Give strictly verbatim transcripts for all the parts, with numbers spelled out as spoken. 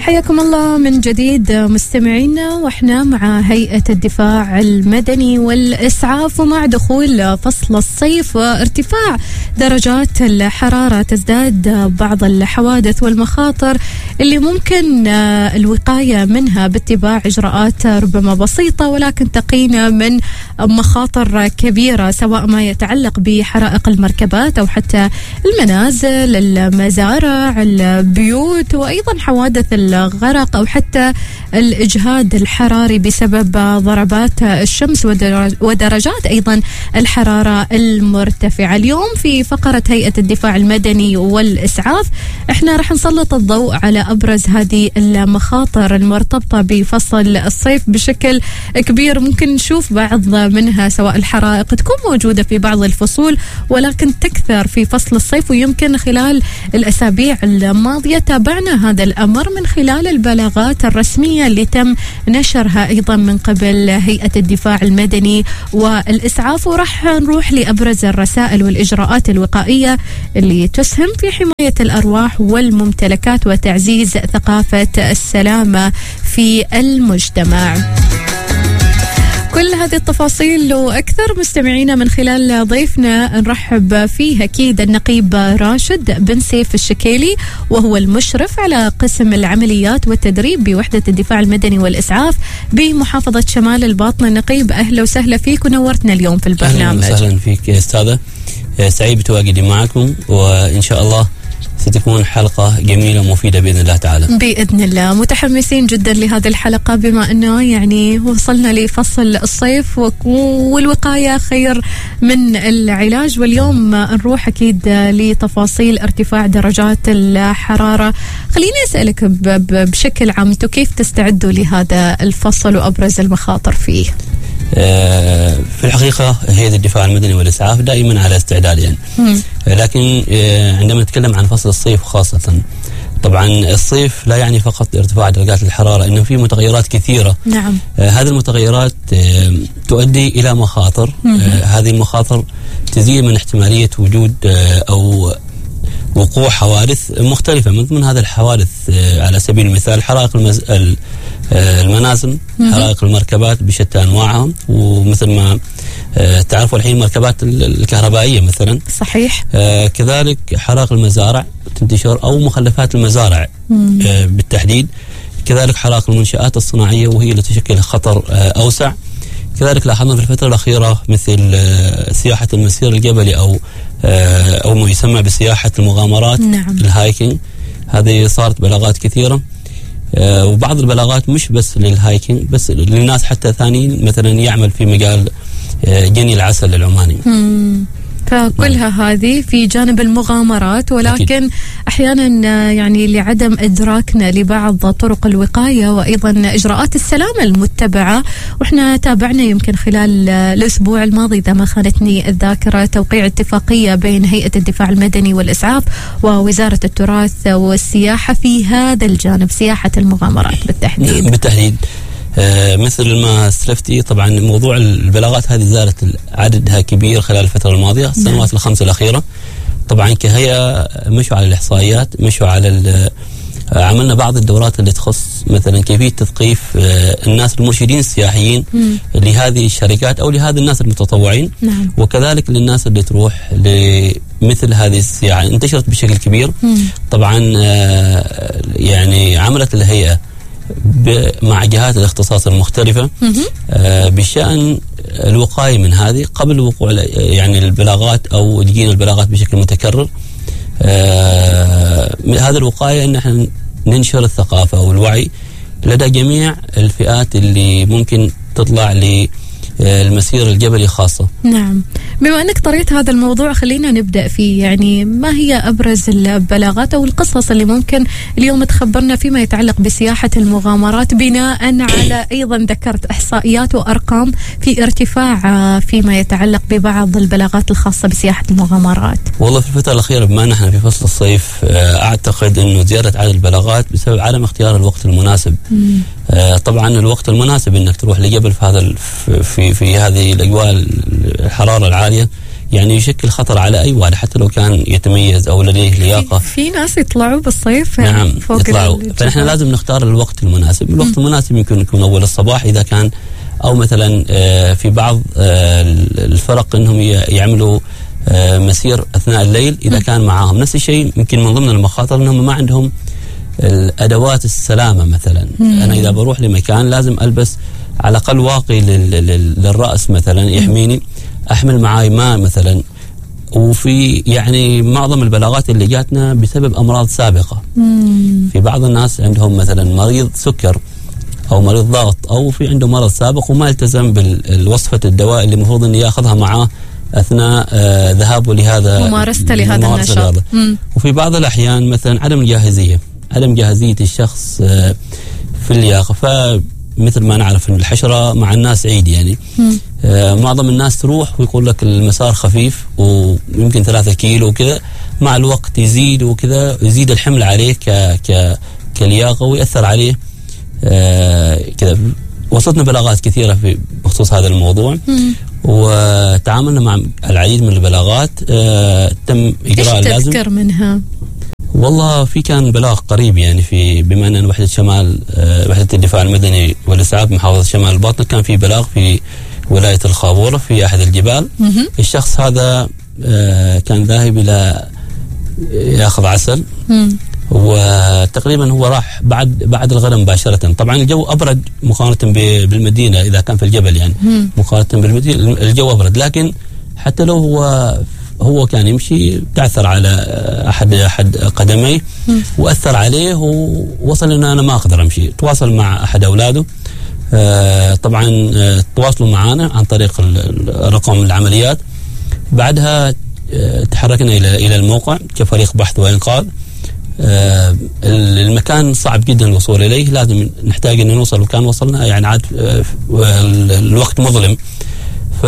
حياكم الله من جديد مستمعينا، واحنا مع هيئة الدفاع المدني والإسعاف. ومع دخول فصل الصيف وارتفاع درجات الحرارة تزداد بعض الحوادث والمخاطر اللي ممكن الوقاية منها باتباع إجراءات ربما بسيطة ولكن تقينا من مخاطر كبيرة، سواء ما يتعلق بحرائق المركبات أو حتى المنازل، المزارع، البيوت، وأيضا حوادث الغرق أو حتى الإجهاد الحراري بسبب ضربات الشمس ودرجات أيضا الحرارة المرتفعة. اليوم في فقرة هيئة الدفاع المدني والإسعاف احنا رح نسلط الضوء على أبرز هذه المخاطر المرتبطة بفصل الصيف بشكل كبير. ممكن نشوف بعض منها، سواء الحرائق تكون موجودة في بعض الفصول ولكن تكثر في فصل الصيف، ويمكن خلال الأسابيع الماضية تابعنا هذا الأمر من خلال البلاغات الرسمية اللي تم نشرها أيضا من قبل هيئة الدفاع المدني والإسعاف. ورح نروح لأبرز الرسائل والإجراءات الوقائية اللي تسهم في حماية الأرواح والممتلكات وتعزيز ثقافة السلامة في المجتمع. كل هذه التفاصيل وأكثر مستمعينا من خلال ضيفنا نرحب فيه أكيد النقيب راشد بن سيف الشكيلي، وهو المشرف على قسم العمليات والتدريب بوحدة الدفاع المدني والإسعاف بمحافظة شمال الباطنة. النقيب أهلا وسهلا فيك ونورتنا اليوم في البرنامج. أهلا وسهلا فيك يا أستاذة، سعيد بتواجدي معكم، وإن شاء الله ستكون حلقة جميلة ومفيدة بإذن الله تعالى. بإذن الله متحمسين جدا لهذه الحلقة، بما أنه يعني وصلنا لفصل الصيف والوقاية خير من العلاج. واليوم نروح أكيد لتفاصيل ارتفاع درجات الحرارة. خليني أسألك بشكل عام، أنتم كيف تستعدوا لهذا الفصل وأبرز المخاطر فيه؟ في الحقيقة هيئة الدفاع المدني والإسعاف دائما على استعداد يعني. لكن عندما نتكلم عن فصل الصيف خاصة، طبعا الصيف لا يعني فقط ارتفاع درجات الحرارة، إنه في متغيرات كثيرة. نعم. هذه المتغيرات تؤدي إلى مخاطر. هذه المخاطر تزيد من احتمالية وجود أو وقوع حوادث مختلفة. من ضمن هذه الحوادث على سبيل المثال حرائق المز... المنازل، حرائق المركبات بشتى أنواعها، ومثل ما تعرفوا الحين المركبات الكهربائية مثلا. صحيح. كذلك حرائق المزارع تنتشر أو مخلفات المزارع بالتحديد. كذلك حرائق المنشآت الصناعية وهي اللي تشكل خطر أوسع. كذلك لاحظنا في الفترة الأخيرة مثل سياحة المسير الجبلي أو أو ما يسمى بسياحة المغامرات. نعم. الهايكينج، هذه صارت بلاغات كثيرة، وبعض البلاغات مش بس للهايكينج، بس للناس حتى ثانيين مثلا يعمل في مجال جني العسل العماني. مم. فكلها هذه في جانب المغامرات، ولكن أكيد. أحيانا يعني لعدم إدراكنا لبعض طرق الوقاية وأيضا إجراءات السلامة المتبعة. وإحنا تابعنا يمكن خلال الأسبوع الماضي إذا ما خانتني الذاكرة توقيع اتفاقية بين هيئة الدفاع المدني والإسعاف ووزارة التراث والسياحة في هذا الجانب، سياحة المغامرات بالتحديد. بالتحديد. آه مثل ما اسلفتي، طبعا موضوع البلاغات هذه زالت عددها كبير خلال الفترة الماضية، السنوات الخمس الأخيرة. طبعا كهيئة مشوا على الإحصائيات، مشوا على عملنا بعض الدورات اللي تخص مثلا كيفية تثقيف آه الناس المرشدين السياحيين م. لهذه الشركات أو لهذه الناس المتطوعين. نعم. وكذلك للناس اللي تروح لمثل هذه السياحة، انتشرت بشكل كبير. م. طبعا آه يعني عملت الهيئة مع جهات الاختصاص المختلفة آه بشأن الوقاية من هذه قبل وقوع يعني البلاغات أو تجينا البلاغات بشكل متكرر. آه هذا الوقاية أن احنا ننشر الثقافة والوعي لدى جميع الفئات اللي ممكن تطلع للمسير الجبلي خاصة. نعم. بما أنك طريت هذا الموضوع خلينا نبدأ فيه، يعني ما هي أبرز البلاغات أو القصص اللي ممكن اليوم تخبرنا فيما يتعلق بسياحة المغامرات، بناء على أيضا ذكرت إحصائيات وأرقام في ارتفاع فيما يتعلق ببعض البلاغات الخاصة بسياحة المغامرات؟ والله في الفترة الأخيرة بما نحن في فصل الصيف أعتقد أنه زيادة عدد البلاغات بسبب عدم اختيار الوقت المناسب. آه طبعا الوقت المناسب أنك تروح لجبل في هذا في في هذه الأجواء الحرارة العالية يعني يشكل خطر على أي واحد حتى لو كان يتميز أو لديه لياقة. في, في ناس يطلعوا بالصيف نعم فوق يطلعوا، فنحن لازم نختار الوقت المناسب. الوقت م. المناسب يمكن يكون أول الصباح إذا كان، أو مثلا في بعض الفرق أنهم يعملوا مسير أثناء الليل إذا م. كان معاهم. نفس الشيء يمكن من ضمن المخاطر أنهم ما عندهم الأدوات السلامة مثلا. م. أنا إذا بروح لمكان لازم ألبس على الأقل واقي للرأس مثلا يحميني، أحمل معاي ماء مثلا. وفي يعني معظم البلاغات اللي جاتنا بسبب أمراض سابقة. مم. في بعض الناس عندهم مثلا مريض سكر أو مريض ضغط أو في عنده مرض سابق وما التزم بالوصفة الدواء اللي المفروض أن يأخذها معاه أثناء آه ذهابه لهذا ممارسته لهذا النشاط. وفي بعض الأحيان مثلا عدم الجاهزية عدم جاهزية الشخص آه في اللياقة. فمثل ما نعرف أن الحشرة مع الناس عيد يعني. آه معظم الناس تروح ويقول لك المسار خفيف ويمكن ثلاثة كيلو وكذا، مع الوقت يزيد وكذا يزيد الحمل عليه ك ك كلياقة ويأثر عليه آه كذا. وصلتنا بلاغات كثيرة في بخصوص هذا الموضوع. مم. وتعاملنا مع العديد من البلاغات. آه تم إجراء اللازم. إيش تذكر منها؟ والله في كان بلاغ قريب يعني في بما أن وحدة شمال آه وحدة الدفاع المدني والإسعاف محافظة شمال الباطنة كان في بلاغ في ولاية الخابورة في أحد الجبال. مم. الشخص هذا آه كان ذاهب إلى يأخذ عسل. مم. وتقريبا هو راح بعد بعد الغد مباشرة. طبعا الجو أبرد مقارنة بالمدينة إذا كان في الجبل يعني. مم. مقارنة بالمدينة الجو أبرد، لكن حتى لو هو هو كان يمشي تعثر على أحد أحد قدميه وأثر عليه ووصل إنه أنا ما أقدر أمشي. تواصل مع أحد أولاده. آه طبعا آه تواصلوا معنا عن طريق رقم العمليات. بعدها آه تحركنا إلى إلى الموقع كفريق بحث وإنقاذ. آه المكان صعب جدا الوصول إليه، لازم نحتاج أن نوصل، وكان وصلنا يعني عاد آه الوقت مظلم. ف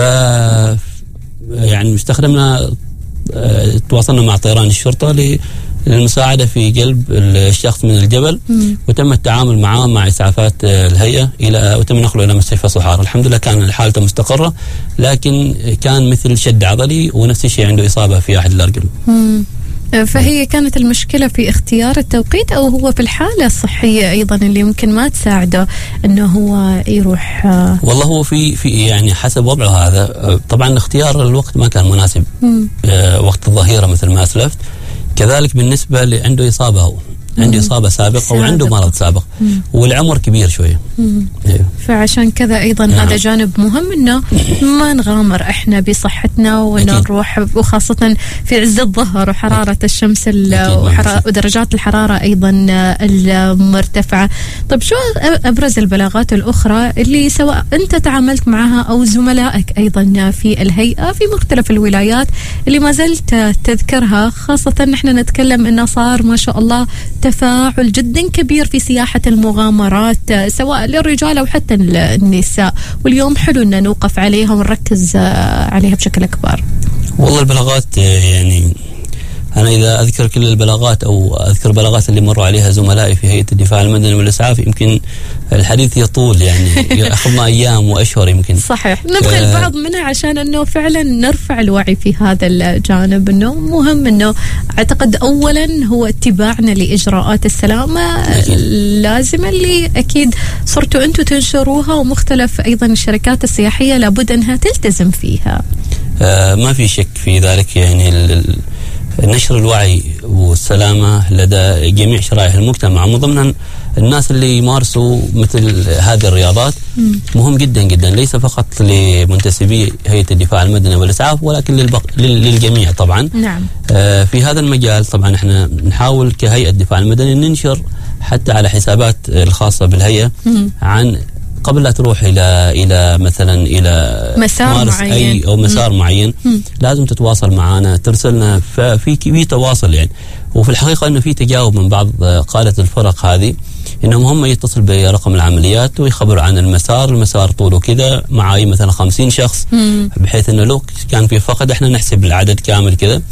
يعني استخدمنا آه تواصلنا مع طيران الشرطة للمساعدة في جلب الشخص من الجبل. مم. وتم التعامل معه مع إسعافات آه الهيئة إلى وتم نقله إلى مستشفى صحار. الحمد لله كان حالته مستقرة، لكن كان مثل شد عضلي ونفس الشيء عنده إصابة في أحد الأرجل. مم. فهي كانت المشكلة في اختيار التوقيت أو هو في الحالة الصحية أيضا اللي يمكن ما تساعده أنه هو يروح؟ والله هو في في يعني حسب وضعه هذا. طبعا اختيار الوقت ما كان مناسب. آه وقت الظهيرة مثل ما أسلفت. كذلك بالنسبة اللي عنده إصابة هو عنده إصابة سابقة سابق. وعنده مرض سابق. مم. والعمر كبير شوية. إيه. فعشان كذا أيضا نعم. هذا جانب مهم إنه ما نغامر إحنا بصحتنا وإنه نروح، وخاصة في عز الظهر وحرارة الشمس ودرجات الحرارة أيضا المرتفعة. طب شو أبرز البلاغات الأخرى اللي سواء أنت تعاملت معها أو زملائك أيضا في الهيئة في مختلف الولايات اللي ما زلت تذكرها، خاصة نحن نتكلم إنه صار ما شاء الله تفاعل جدا كبير في سياحة المغامرات سواء للرجال أو حتى النساء، واليوم حلو أن نوقف عليها ونركز عليها بشكل أكبر. والله البلاغات يعني أنا إذا أذكر كل البلاغات أو أذكر بلاغات اللي مروا عليها زملائي في هيئة الدفاع المدني والإسعاف يمكن الحديث يطول يعني يأخذنا أيام وأشهر يمكن. صحيح. نبغى آه البعض منها عشان أنه فعلا نرفع الوعي في هذا الجانب، أنه مهم أنه أعتقد أولا هو اتباعنا لإجراءات السلامة اللازمة اللي أكيد صرتوا أنتوا تنشروها ومختلف أيضا الشركات السياحية لابد أنها تلتزم فيها. آه ما في شك في ذلك يعني نشر الوعي والسلامة لدى جميع شرائح المجتمع من ضمن الناس اللي يمارسوا مثل هذه الرياضات مهم جدا جدا، ليس فقط لمنتسبي هيئة الدفاع المدني والإسعاف ولكن للبق... للجميع طبعا. نعم. آه في هذا المجال طبعا احنا نحاول كهيئة الدفاع المدني ننشر حتى على حسابات الخاصة بالهيئة مم. عن قبل لا تروح إلى إلى مثلا إلى مسار معين أي أو مسار مم. معين مم. لازم تتواصل معنا ترسلنا، ففي في تواصل يعني. وفي الحقيقة إنه في تجاوب من بعض قادة الفرق هذه إنهم هم يتصل برقم العمليات ويخبروا عن المسار المسار طوله كذا معاي مثلا خمسين شخص مم. بحيث إنه لو كان في فقد إحنا نحسب العدد كامل كذا.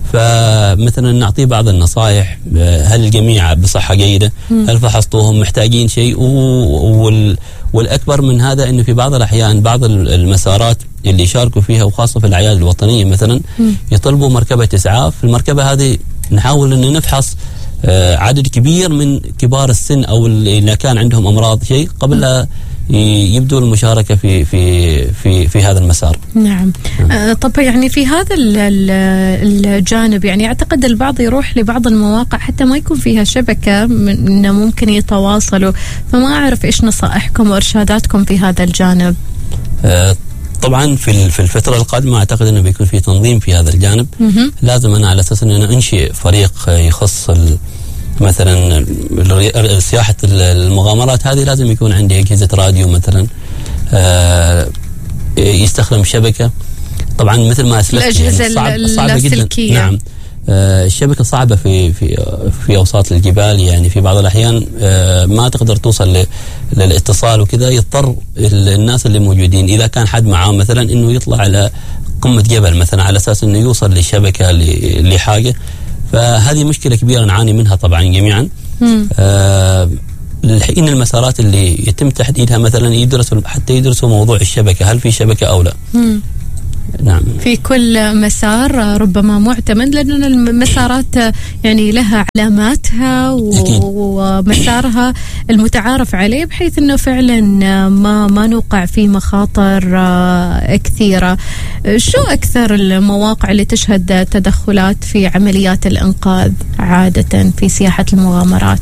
فمثلا نعطيه بعض النصائح، هل الجميع بصحة جيدة؟ مم. هل فحصتوهم محتاجين شيء؟ وال والأكبر من هذا أنه في بعض الأحيان بعض المسارات اللي يشاركوا فيها وخاصة في الأعياد الوطنية مثلا م. يطلبوا مركبة إسعاف. المركبة هذه نحاول أن نفحص عدد كبير من كبار السن أو اللي كان عندهم أمراض شيء قبل لا يبدو المشاركة في في في في هذا المسار. نعم. آه طب يعني في هذا الجانب يعني أعتقد البعض يروح لبعض المواقع حتى ما يكون فيها شبكة إنه ممكن يتواصلوا، فما أعرف إيش نصائحكم وإرشاداتكم في هذا الجانب. آه طبعا في في الفترة القادمة أعتقد أنه بيكون في تنظيم في هذا الجانب. م- لازم أنا على أساس أن أنا أنشئ فريق يخص مثلا سياحة المغامرات هذه، لازم يكون عندي أجهزة راديو مثلا، آه يستخدم شبكة. طبعا مثل ما أسلفت الأجهزة يعني صعب اللاسلكية. نعم. آه الشبكة صعبة في في في أوساط الجبال، يعني في بعض الأحيان آه ما تقدر توصل للاتصال وكذا، يضطر الناس اللي موجودين إذا كان حد معاه مثلا إنه يطلع على قمة جبل مثلا على أساس إنه يوصل للشبكة لحاجة. فهذه مشكلة كبيرة نعاني منها طبعا جميعا. آه الحين المسارات اللي يتم تحديدها مثلا يدرسوا حتى يدرسوا موضوع الشبكة، هل في شبكة أو لا. مم. نعم. في كل مسار ربما معتمد، لأن المسارات يعني لها علاماتها ومسارها المتعارف عليه، بحيث أنه فعلا ما ما نوقع في مخاطر كثيرة. شو أكثر المواقع اللي تشهد تدخلات في عمليات الإنقاذ عادة في سياحة المغامرات؟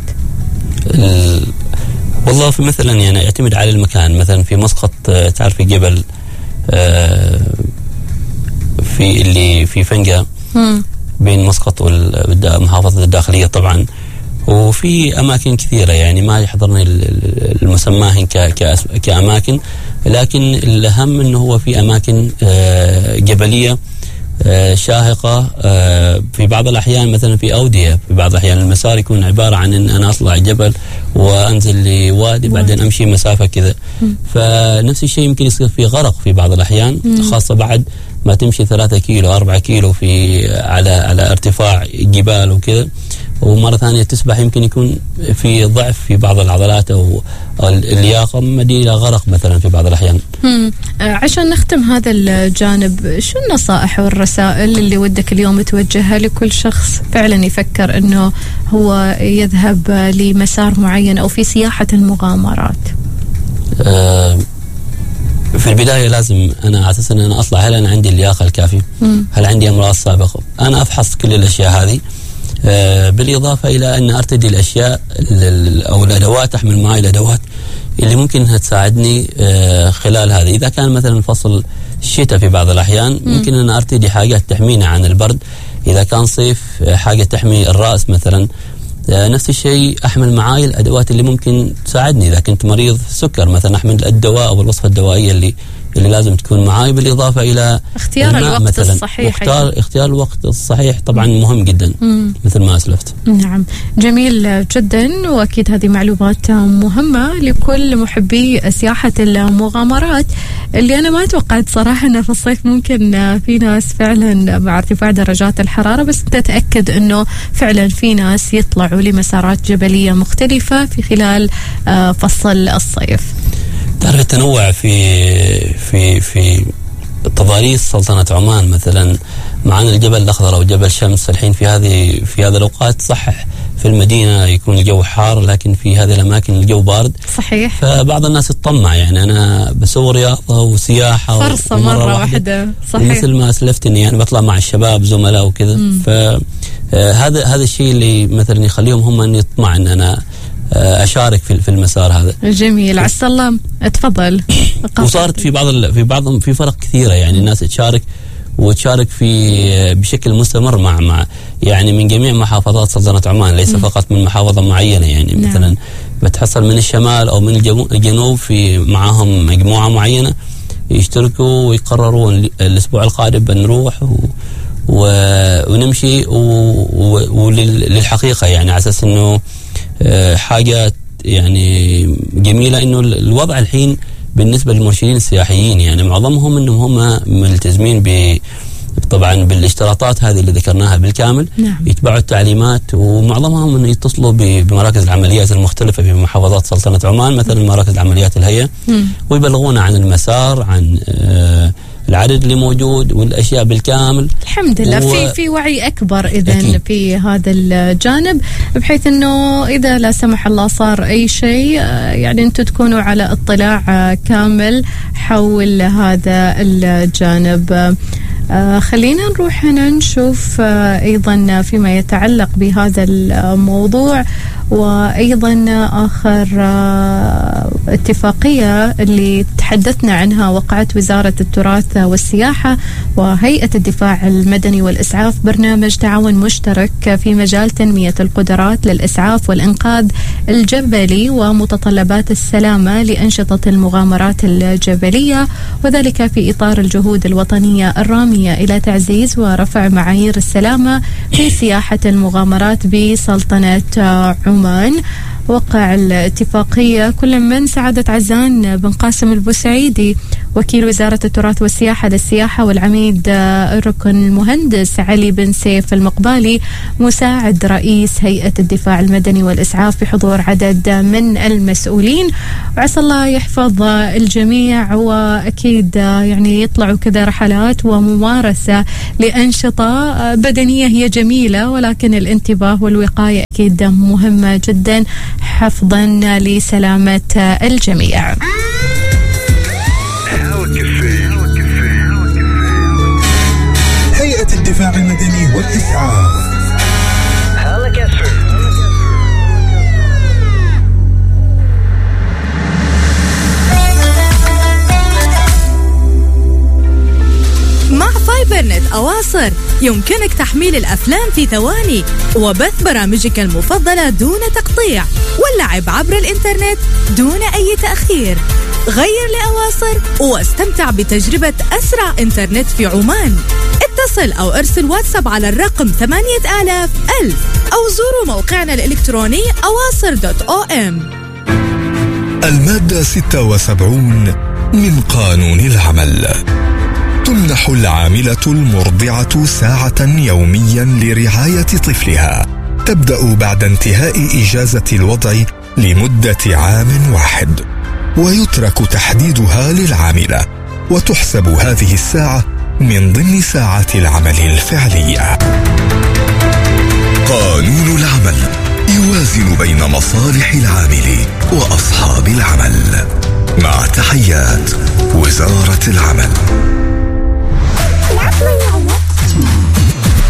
والله في مثلا يعني يعتمد على المكان. مثلا في مسقط تعرفي جبل في اللي في فنجة بين مسقط والمحافظة الداخلية طبعا، وفي أماكن كثيرة يعني ما يحضرني المسماهن كأماكن، لكن الأهم أنه هو في أماكن جبلية شاهقة. في بعض الأحيان مثلا في أودية، في بعض الأحيان المسار يكون عبارة عن أن أنا أطلع الجبل وأنزل لوادي بعدين أمشي مسافة كذا. فنفس الشيء يمكن يصير في غرق في بعض الأحيان، خاصة بعد ما تمشي ثلاثة كيلو أربعة كيلو في على على ارتفاع جبال وكذا، ومرة ثانية تسبح يمكن يكون في ضعف في بعض العضلات أو اللياقة مؤدي إلى غرق مثلا في بعض الأحيان. مم. عشان نختم هذا الجانب، شو النصائح والرسائل اللي ودك اليوم توجهها لكل شخص فعلا يفكر أنه هو يذهب لمسار معين أو في سياحة المغامرات؟ أه في البداية لازم أنا على أساس أن أنا أطلع، هل أنا عندي اللياقة الكافية؟ هل عندي أمراض سابقة؟ أنا أفحص كل الأشياء هذه، آه بالإضافة إلى أن أرتدي الأشياء أو الأدوات، أحمل معي الأدوات اللي ممكن أنها تساعدني آه خلال هذا. إذا كان مثلا فصل الشتاء في بعض الأحيان ممكن أن أرتدي حاجات تحمينا عن البرد. إذا كان صيف حاجة تحمي الرأس مثلا. آه نفس الشيء أحمل معاي الأدوات اللي ممكن تساعدني. إذا كنت مريض سكر مثلا أحمل الدواء أو الوصفة الدوائية اللي اللي لازم تكون معاي، بالإضافة إلى اختيار الوقت مثلاً. الصحيح. اختيار اختيار الوقت الصحيح طبعا مهم جدا. مم. مثل ما أسلفت. نعم، جميل جدا، وأكيد هذه معلومات مهمة لكل محبي سياحة المغامرات، اللي أنا ما توقعت صراحة أنه في الصيف ممكن في ناس فعلا مع ارتفاع درجات الحرارة، بس تتأكد أنه فعلا في ناس يطلعوا لمسارات جبلية مختلفة في خلال فصل الصيف. تعرف التنوع في في في تضاريس سلطنة عمان مثلا، معنا الجبل الأخضر أو جبل شمس. الحين في هذه في هذه الأوقات صح في المدينة يكون الجو حار، لكن في هذه الأماكن الجو بارد. صحيح. فبعض الناس يتطمع، يعني أنا بسوي رياضة وسياحة فرصة مرة, مرة واحدة. صحيح. مثل ما أسلفت إني يعني بطلع مع الشباب زملاء وكذا، فهذا هذا الشيء اللي مثلا يخليهم هم أن يطمع إن أنا أشارك في في المسار هذا. جميل. عسى الله. اتفضل. وصارت في بعض في بعض في فرق كثيرة، يعني الناس تشارك وتشارك في بشكل مستمر مع مع يعني من جميع محافظات سلطنة عمان، ليس م. فقط من محافظة معينة. يعني نعم. مثلا بتحصل من الشمال أو من الجنوب في معاهم مجموعة معينة يشتركوا ويقرروا الأسبوع القادم بنروح و ونمشي وللحقيقة، يعني على أساس إنه حاجة يعني جميلة. إنه الوضع الحين بالنسبة للمرشدين السياحيين يعني معظمهم إنهم هم ملتزمين ب طبعا بالاشتراطات هذه اللي ذكرناها بالكامل. نعم. يتبعوا التعليمات، ومعظمهم إنه يتصلوا بمراكز العمليات المختلفة في محافظات سلطنة عمان، مثلا مراكز العمليات الهيئة، ويبلغونا عن المسار، عن العدد اللي موجود والاشياء بالكامل. الحمد لله و... في في وعي اكبر اذا في هذا الجانب، بحيث انه اذا لا سمح الله صار اي شيء يعني انتم تكونوا على اطلاع كامل حول هذا الجانب. آه خلينا نروح هنا نشوف آه أيضا فيما يتعلق بهذا الموضوع، وأيضا آخر آه اتفاقية اللي تحدثنا عنها وقعت وزارة التراث والسياحة وهيئة الدفاع المدني والإسعاف برنامج تعاون مشترك في مجال تنمية القدرات للإسعاف والإنقاذ الجبلي ومتطلبات السلامة لأنشطة المغامرات الجبلية، وذلك في إطار الجهود الوطنية الرامية إلى تعزيز ورفع معايير السلامة في سياحة المغامرات بسلطنة عمان. وقع الاتفاقية كل من سعادة عزان بن قاسم البوسعيدي وكيل وزارة التراث والسياحة للسياحة، والعميد الركن المهندس علي بن سيف المقبالي مساعد رئيس هيئة الدفاع المدني والإسعاف بحضور عدد من المسؤولين. وعسى الله يحفظ الجميع، وأكيد يعني يطلعوا كذا رحلات وممارسة لأنشطة بدنية هي جميلة، ولكن الانتباه والوقاية أكيد مهمة جدا حفظا لسلامة الجميع. هيئة الدفاع المدني والإسعاف. مع فايبرنت أواصر يمكنك تحميل الأفلام في ثواني وبث برامجك المفضلة دون تقطيع واللعب عبر الإنترنت دون أي تأخير. غير لأواصر واستمتع بتجربة أسرع إنترنت في عمان. اتصل أو ارسل واتساب على الرقم ثمانية آلاف ألف أو زوروا موقعنا الإلكتروني أواصر دوت أو إم. المادة ستة وسبعين من قانون العمل تمنح العاملة المرضعة ساعة يوميا لرعاية طفلها تبدأ بعد انتهاء إجازة الوضع لمدة عام واحد، ويترك تحديدها للعاملة، وتحسب هذه الساعة من ضمن ساعات العمل الفعلية. قانون العمل يوازن بين مصالح العامل وأصحاب العمل. مع تحيات وزارة العمل.